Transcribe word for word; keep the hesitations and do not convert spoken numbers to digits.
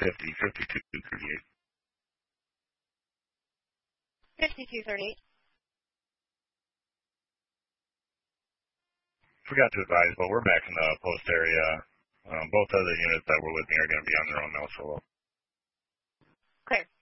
fifty, fifty-two thirty-eight. fifty-two thirty-eight. Forgot to advise, but we're back in the post area. Um, both other units that were with me are going to be on their own now solo. Clear.